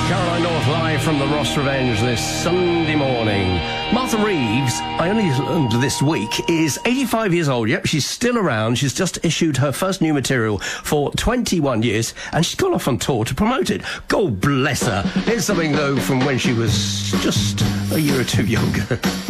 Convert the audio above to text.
Caroline North live from the Ross Revenge this Sunday morning. Martha Reeves, I only learned this week, is 85 years old. Yep, she's still around. She's just issued her first new material for 21 years, and she's gone off on tour to promote it. God bless her. Here's something, though, from when she was just a year or two younger.